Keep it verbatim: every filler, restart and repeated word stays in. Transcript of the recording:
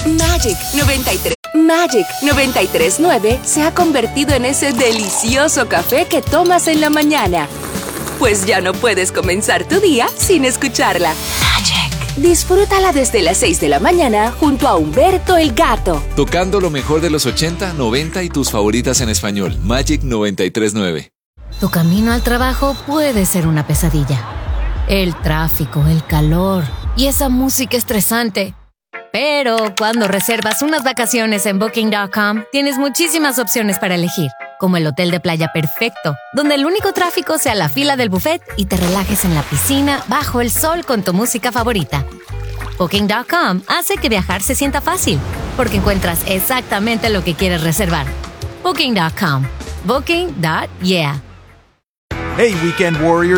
Magic noventa y tres. Magic noventa y tres punto nueve se ha convertido en ese delicioso café que tomas en la mañana. Pues ya no puedes comenzar tu día sin escucharla. Magic. Disfrútala desde las seis de la mañana junto a Humberto el Gato. Tocando lo mejor de los ochenta, noventa y tus favoritas en español. Magic noventa y tres punto nueve. Tu camino al trabajo puede ser una pesadilla. El tráfico, el calor y esa música estresante. Pero cuando reservas unas vacaciones en Booking punto com, tienes muchísimas opciones para elegir, como el hotel de playa perfecto, donde el único tráfico sea la fila del buffet y te relajes en la piscina bajo el sol con tu música favorita. Booking punto com hace que viajar se sienta fácil, porque encuentras exactamente lo que quieres reservar. Booking punto com. Booking. Yeah. Hey, Weekend Warriors.